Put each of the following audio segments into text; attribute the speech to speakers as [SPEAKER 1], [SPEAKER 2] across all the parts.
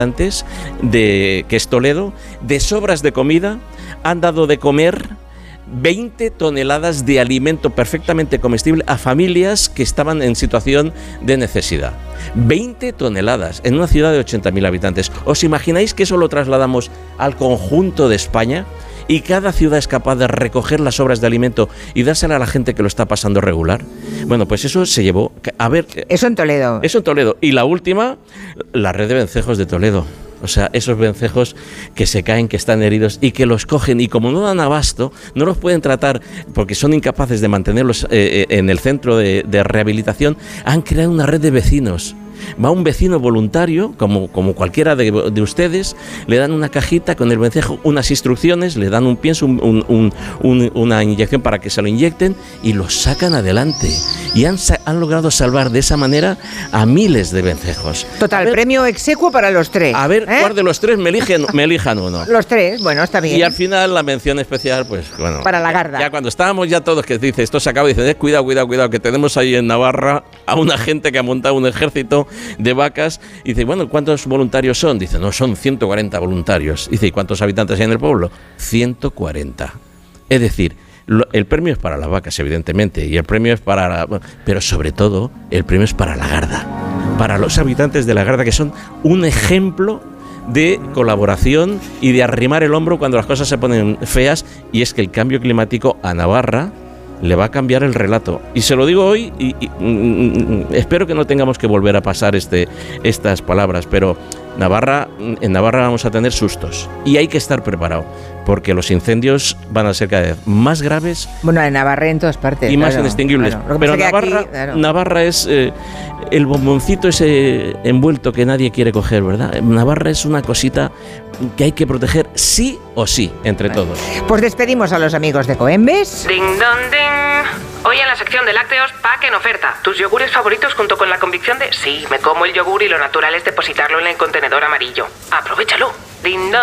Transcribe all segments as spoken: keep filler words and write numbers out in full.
[SPEAKER 1] de que es Toledo, de sobras de comida, han dado de comer veinte toneladas de alimento perfectamente comestible a familias que estaban en situación de necesidad. veinte toneladas en una ciudad de ochenta mil habitantes. ¿Os imagináis que eso lo trasladamos al conjunto de España? Y cada ciudad es capaz de recoger las sobras de alimento y dársela a la gente que lo está pasando regular. Bueno, pues eso se llevó. A ver.
[SPEAKER 2] Eso en Toledo.
[SPEAKER 1] Eso en Toledo. Y la última, la red de vencejos de Toledo. O sea, esos vencejos que se caen, que están heridos y que los cogen y como no dan abasto, no los pueden tratar porque son incapaces de mantenerlos eh, en el centro de, de rehabilitación, han creado una red de vecinos. Va un vecino voluntario, como, como cualquiera de, de ustedes, le dan una cajita con el vencejo, unas instrucciones, le dan un pienso, un, un, un, un, una inyección para que se lo inyecten y lo sacan adelante. Y han, han logrado salvar de esa manera a miles de vencejos.
[SPEAKER 2] Total, ver, premio execuo para los tres.
[SPEAKER 1] A ver, ¿eh? ¿Cuál de los tres me eligen, me elijan uno?
[SPEAKER 2] Los tres, bueno, está bien.
[SPEAKER 1] Y al final la mención especial, pues bueno.
[SPEAKER 2] Para la Garda.
[SPEAKER 1] Ya, ya cuando estábamos ya todos, que dice, esto se acaba, y dicen, eh, cuidado, cuidado, cuidado, que tenemos ahí en Navarra a una gente que ha montado un ejército de vacas. Y dice, bueno, ¿cuántos voluntarios son? Dice, no, son ciento cuarenta voluntarios. Dice, ¿y cuántos habitantes hay en el pueblo? ciento cuarenta. Es decir, lo, el premio es para las vacas, evidentemente, y el premio es para la, pero sobre todo, el premio es para la Garda, para los habitantes de la Garda, que son un ejemplo de colaboración y de arrimar el hombro cuando las cosas se ponen feas. Y es que el cambio climático a Navarra le va a cambiar el relato. Y se lo digo hoy y, y mm, espero que no tengamos que volver a pasar este, estas palabras, pero Navarra, en Navarra vamos a tener sustos y hay que estar preparado porque los incendios van a ser cada vez más graves.
[SPEAKER 2] Bueno, en Navarra en todas partes.
[SPEAKER 1] Y
[SPEAKER 2] claro,
[SPEAKER 1] más inextinguibles.
[SPEAKER 2] Claro.
[SPEAKER 1] Pero Navarra,
[SPEAKER 2] aquí, claro.
[SPEAKER 1] Navarra es eh, el bomboncito ese envuelto que nadie quiere coger, ¿verdad? Navarra es una cosita que hay que proteger sí o sí, entre vale. todos.
[SPEAKER 2] Pues despedimos a los amigos de Coembes.
[SPEAKER 3] Ding dong ding. Hoy en la sección de lácteos, pack en oferta. Tus yogures favoritos junto con la convicción de sí, me como el yogur y lo natural es depositarlo en el contenedor amarillo. ¡Aprovechalo! ¡Ding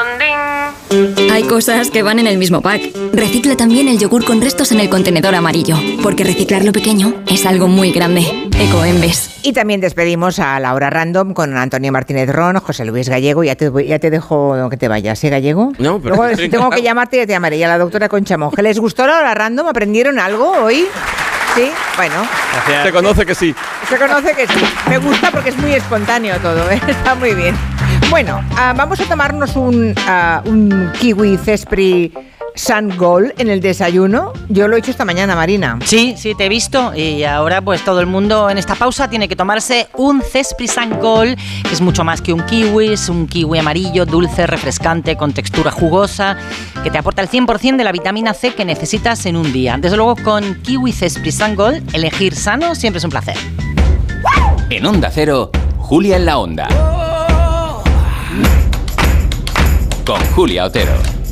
[SPEAKER 3] dong ding!
[SPEAKER 4] Hay cosas que van en el mismo pack. Recicla también el yogur con restos en el contenedor amarillo, porque reciclar lo pequeño es algo muy grande. Ecoembes.
[SPEAKER 2] Y también despedimos a la hora random con Antonio Martínez Ron, José Luis Gallego. Ya te, ya te dejo que te vayas, ¿eh, Gallego?
[SPEAKER 1] No, pero...
[SPEAKER 2] Luego, si tengo que llamarte, ya te llamaré. Y a la doctora Concha Monge. ¿Les gustó la hora random? ¿Aprendieron algo hoy? Sí, bueno.
[SPEAKER 1] Gracias. Se conoce que sí.
[SPEAKER 2] Se conoce que sí. Me gusta porque es muy espontáneo todo, ¿eh? Está muy bien. Bueno, uh, vamos a tomarnos un, uh, un kiwi Cespri Sun Gold en el desayuno. Yo lo he hecho esta mañana, Marina.
[SPEAKER 5] Sí, sí, te he visto. Y ahora pues todo el mundo en esta pausa tiene que tomarse un Cespri Sun Gold, que es mucho más que un kiwi. Es un kiwi amarillo, dulce, refrescante, con textura jugosa, que te aporta el cien por ciento de la vitamina C que necesitas en un día. Desde luego, con kiwi Cespri Sun Gold, elegir sano siempre es un placer.
[SPEAKER 6] En Onda Cero, Julia en la Onda. Con Julia Otero.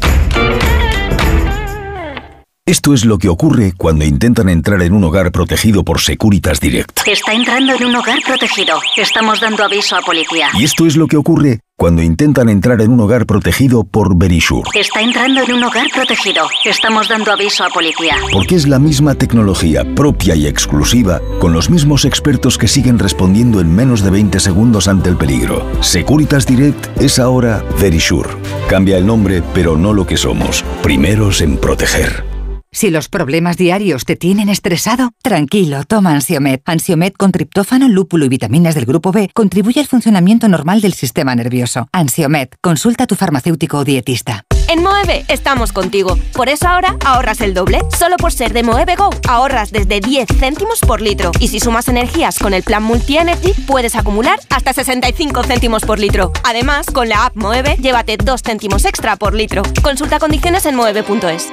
[SPEAKER 7] Esto es lo que ocurre cuando intentan entrar en un hogar protegido por Securitas Direct.
[SPEAKER 8] Está entrando en un hogar protegido. Estamos dando aviso a policía.
[SPEAKER 7] Y esto es lo que ocurre cuando intentan entrar en un hogar protegido por Verisure.
[SPEAKER 8] Está entrando en un hogar protegido. Estamos dando aviso a policía.
[SPEAKER 7] Porque es la misma tecnología propia y exclusiva, con los mismos expertos que siguen respondiendo en menos de veinte segundos ante el peligro. Securitas Direct es ahora Verisure. Cambia el nombre, pero no lo que somos. Primeros en proteger.
[SPEAKER 9] Si los problemas diarios te tienen estresado, tranquilo, toma Ansiomed. Ansiomed con triptófano, lúpulo y vitaminas del grupo B contribuye al funcionamiento normal del sistema nervioso. Ansiomed, consulta a tu farmacéutico o dietista.
[SPEAKER 10] En Moeve estamos contigo. Por eso ahora ahorras el doble. Solo por ser de Moeve Go, ahorras desde diez céntimos por litro. Y si sumas energías con el plan Multi-Energy, puedes acumular hasta sesenta y cinco céntimos por litro. Además, con la app Moeve, llévate dos céntimos extra por litro. Consulta condiciones en moeve punto es.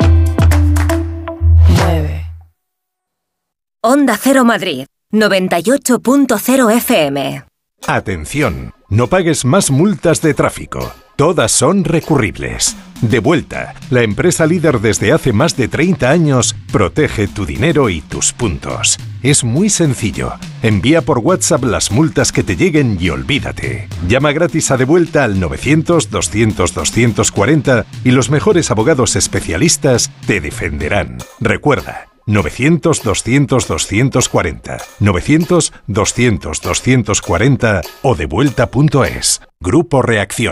[SPEAKER 11] Onda Cero Madrid, noventa y ocho punto cero F M.
[SPEAKER 12] Atención, no pagues más multas de tráfico. Todas son recurribles. Devuelta, la empresa líder desde hace más de treinta años, protege tu dinero y tus puntos. Es muy sencillo. Envía por WhatsApp las multas que te lleguen y olvídate. Llama gratis a Devuelta al novecientos, doscientos, doscientos cuarenta y los mejores abogados especialistas te defenderán. Recuerda, novecientos, doscientos, doscientos cuarenta. novecientos, doscientos, doscientos cuarenta o devuelta punto es. Grupo Reacción.